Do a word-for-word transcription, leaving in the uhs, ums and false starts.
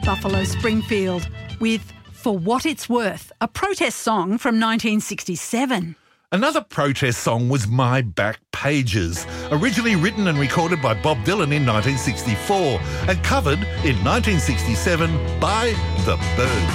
Buffalo Springfield with For What It's Worth, a protest song from nineteen sixty-seven. Another protest song was My Back Pages, originally written and recorded by Bob Dylan in nineteen sixty-four and covered in nineteen sixty-seven by The Byrds.